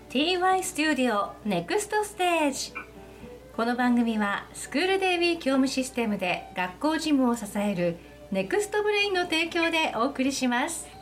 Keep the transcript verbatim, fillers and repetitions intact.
ティーワイ スタジオネクストステージ。この番組はスクールデイビー業務システムで学校事務を支えるネクストブレインの提供でお送りします。